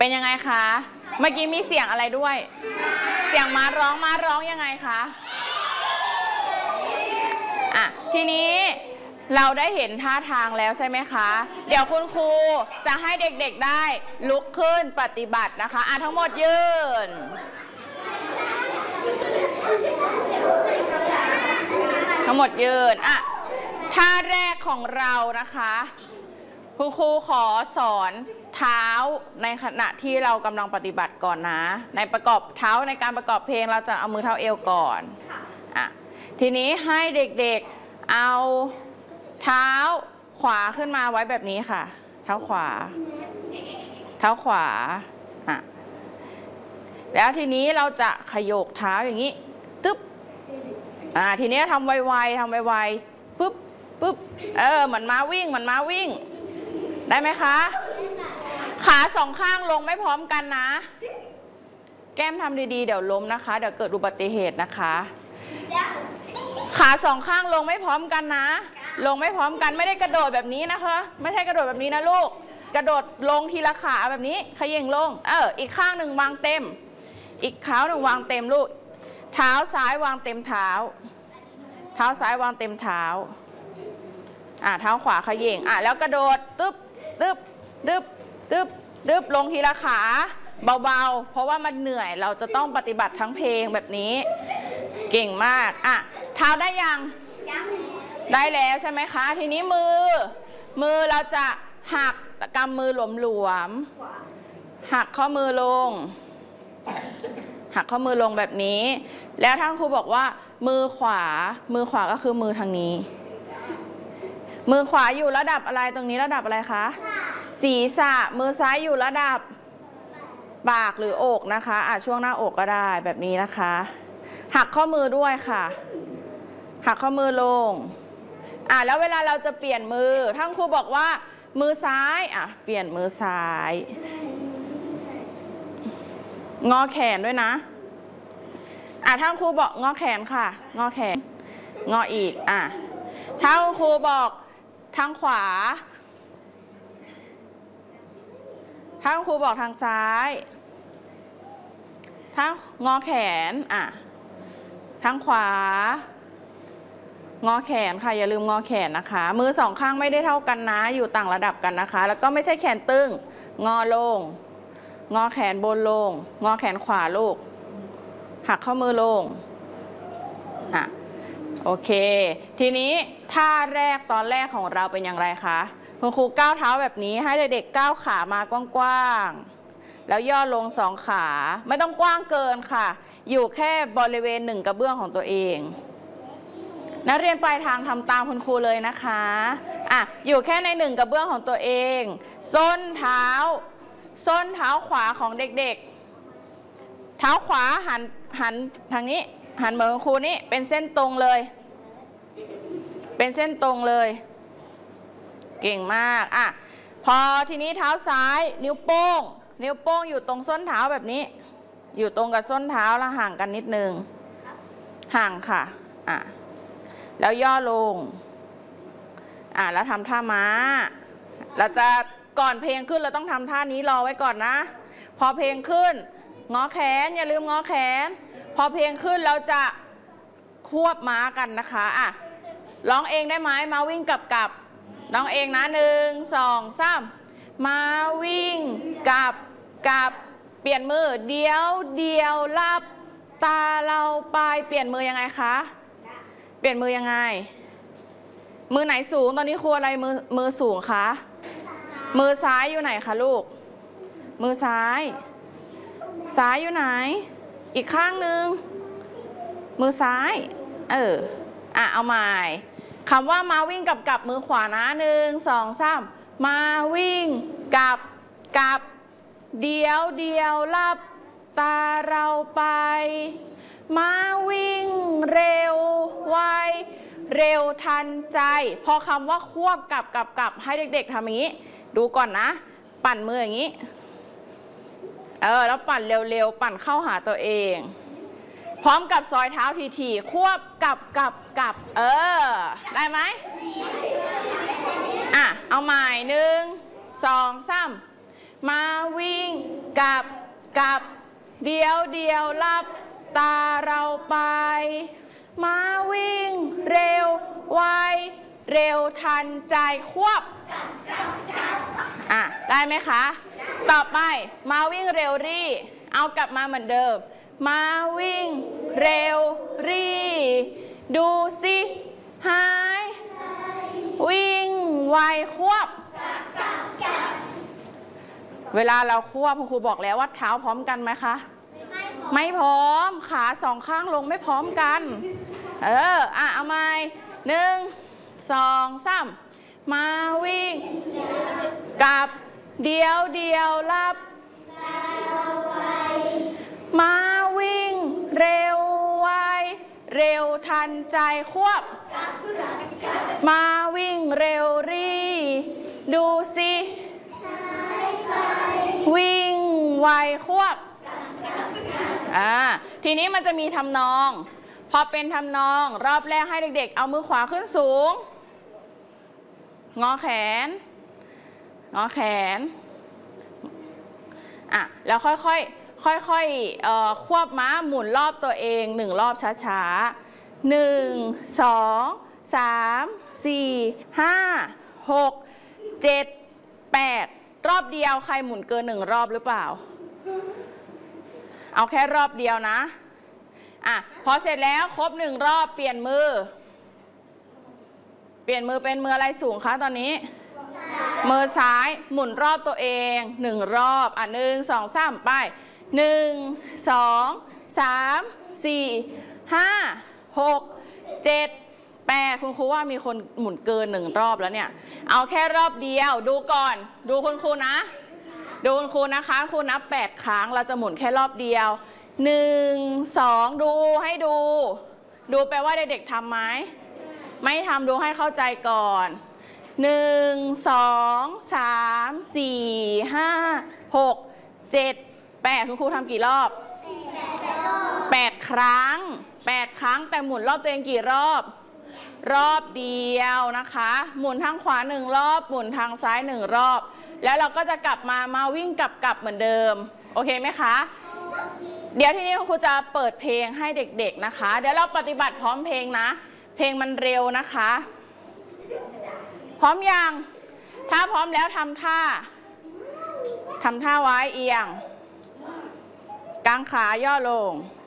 เป็นยังไงคะเมื่อกี้มีเสียงอะไรด้วยเสียงม้าร้องยังไงคะทีนี้เราได้เห็นท่าทางแล้วใช่ไหมคะเดี๋ยวคุณครูจะให้เด็กๆได้ลุกขึ้นปฏิบัตินะคะทั้งหมดยืนทั้งหมดยืนท่าแรกของเรานะคะคุณครูขอสอนเท้าในขณะที่เรากำลังปฏิบัติก่อนนะในประกอบเท้าในการประกอบเพลงเราจะเอามือเท้าเอวก่อนทีนี้ให้เด็กๆเอาเท้าขวาขึ้นมาไว้แบบนี้ค่ะเท้าขวาแล้วทีนี้เราจะขยโกเท้าอย่างนี้ตึ๊บทีนี้ทำไวๆปึ๊บเหมือนม้าวิ่งได้ไหมคะขาสองข้างลงไม่พร้อมกันนะแก้มทำดีๆเดี๋ยวล้มนะคะเดี๋ยวเกิดอุบัติเหตุนะคะขาสองข้างลงไม่พร้อมกันนะลงไม่พร้อมกันไม่ได้กระโดดแบบนี้นะคะไม่ใช่กระโดดแบบนี้นะลูกกระโดดลงทีละขาแบบนี้เขย่งลงอีกข้างหนึ่งวางเต็มอีกเท้าหนึ่งวางเต็มลูกเท้าซ้ายวางเต็มเท้าซ้ายวางเต็มเท้าเท้าขวาเขย่งแล้วกระโดดตึ๊บลงทีละขาเบาๆเพราะว่ามันเหนื่อยเราจะต้องปฏิบัติทั้งเพลงแบบนี้เก่งมากเท้าได้ยังได้แล้วใช่ไหมคะทีนี้มือเราจะหักกำมือหลวมๆหักข้อมือลงแบบนี้แล้วท่านครูบอกว่ามือขวาก็คือมือทางนี้มือขวาอยู่ระดับอะไรตรงนี้ระดับอะไรคะศีรษะมือซ้ายอยู่ระดับปากหรืออกนะคะช่วงหน้าอกก็ได้แบบนี้นะคะหักข้อมือด้วยค่ะหักข้อมือลงแล้วเวลาเราจะเปลี่ยนมือท่านครูบอกว่ามือซ้ายเปลี่ยนมือซ้ายงอแขนด้วยนะท่านครูบอกงอแขนค่ะงอแขนงออีกท่านครูบอกทางขวาท่านครูบอกทางซ้ายทางงอแขนทางขวางอแขนค่ะอย่าลืมงอแขนนะคะมือสองข้างไม่ได้เท่ากันนะอยู่ต่างระดับกันนะคะแล้วก็ไม่ใช่แขนตึงงอลงงอแขนบนลงงอแขนขวาลูกหักข้อมือลงโอเคทีนี้ท่าแรกตอนแรกของเราเป็นอย่างไรคะคุณครูก้าวเท้าแบบนี้ให้เด็กๆก้าวขามากว้างๆแล้วย่อลงสองขาไม่ต้องกว้างเกินค่ะอยู่แค่บริเวณหนึ่งกระเบื้องของตัวเองนักเรียนปลายทางทำตามคุณครูเลยนะคะอยู่แค่ในหนึ่งกระเบื้องของตัวเองส้นเท้าขวาของเด็กๆเท้าขวาหันทางนี้หันเหมือนคุณครูนี่เป็นเส้นตรงเลยเก่งมากพอทีนี้เท้าซ้ายนิ้วโป้งอยู่ตรงส้นเท้าแบบนี้อยู่ตรงกับส้นเท้าแล้วห่างกันนิดนึงห่างค่ะแล้วย่อลงแล้วทำท่าม้าเราจะก่อนเพลงขึ้นเราต้องทำท่านี้รอไว้ก่อนนะพอเพลงขึ้นงอแขนอย่าลืมงอแขนพอเพลงขึ้นเราจะควบม้ากันนะคะร้องเองได้ไหมมาวิ่งกับร้องเองนะ1 2 3มาวิ่งกับเปลี่ยนมือเดียวลับตาเราไปเปลี่ยนมือยังไงคะเปลี่ยนมือยังไงมือไหนสูงตอนนี้ครูอะไรมือสูงคะมือซ้ายอยู่ไหนคะลูกมือซ้ายอยู่ไหนอีกข้างหนึ่งมือซ้ายเอาใหม่คำว่ามาวิ่งกับมือขวานะ1 2 3มาวิ่งกับเดียวลับตาเราไปมาวิ่งเร็วไวเร็วทันใจพอคำว่าควบกับให้เด็กๆทำอย่างนี้ดูก่อนนะปั่นมืออย่างนี้แล้วปั่นเร็วๆปั่นเข้าหาตัวเองพร้อมกับซอยเท้าทีๆควบกับได้ไหมเอาใหม่1 2 3 มาวิ่งกลับเดี๋ยวลับตาเราไปมาวิ่งเร็วไวเร็วทันใจควบได้ไหมคะต่อไปมาวิ่งเร็วรี่เอากลับมาเหมือนเดิมมาวิ่งเร็วรี่ดูสิหายวิ่งไวควบเวลาเราควบคุณครูบอกแล้วว่าเท้าพร้อมกันไหมคะไม่พร้อมขาสองข้างลงไม่พร้อมกันเอาใหม่1 2 3มาวิ่งกลับเดี๋ยวลับมาวิ่งเร็วไวเร็วทันใจควบมาวิ่งเร็วรี่ดูสิวิ่งไวควบทีนี้มันจะมีทำนองพอเป็นทำนองรอบแรกให้เด็กๆเอามือขวาขึ้นสูงงอแขนแล้วค่อยควบม้าหมุนรอบตัวเอง1รอบช้าๆ1 2 3 4 5 6 7 8รอบเดียวใครหมุนเกิน1รอบหรือเปล่าเอาแค่รอบเดียวนะพอเสร็จแล้วครบ1รอบเปลี่ยนมือเป็นมืออะไรสูงคะตอนนี้มือซ้ายหมุนรอบตัวเอง1รอบ1 2 3ไป1 2 3 4 5 6 7 8คุณครูว่ามีคนหมุนเกิน1รอบแล้วเนี่ยเอาแค่รอบเดียวดูก่อนดูคุณครูนะดูคุณครูนะคะครูนับ8ครั้งเราจะหมุนแค่รอบเดียว1 2ดูให้ดูแปลว่าเด็กๆทำไหมไม่ทำดูให้เข้าใจก่อน1 2 3 4 5 6 7 8คุณครูทำกี่รอบ8ครั้งแต่หมุนรอบตัวเองกี่รอบเดียวนะคะหมุนทางขวา1รอบหมุนทางซ้าย1รอบแล้วเราก็จะกลับมาวิ่งกลับเหมือนเดิมโอเคไหมคะเดี๋ยวทีนี้คุณครูจะเปิดเพลงให้เด็กๆนะคะเดี๋ยวเราปฏิบัติพร้อมเพลงนะเพลงมันเร็วนะคะพร้อมยังถ้าพร้อมแล้วทำท่าไว้เอียงกางขาย่อลง